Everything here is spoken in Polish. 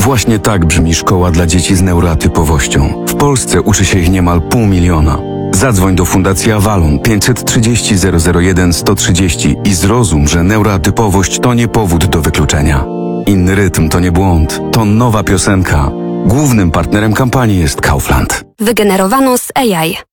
Właśnie tak brzmi szkoła dla dzieci z neuroatypowością. W Polsce uczy się ich niemal 500 000. Zadzwoń do Fundacji Avalon 530 001 130 i zrozum, że neuroatypowość to nie powód do wykluczenia. Inny rytm to nie błąd, to nowa piosenka. Głównym partnerem kampanii jest Kaufland. Wygenerowano z AI.